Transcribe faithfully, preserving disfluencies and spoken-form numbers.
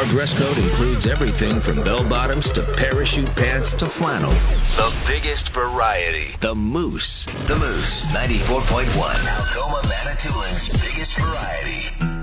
Our dress code includes everything from bell-bottoms to parachute pants to flannel. The biggest variety. The Moose. The Moose, ninety-four point one. Algoma, Manitoulин's biggest variety.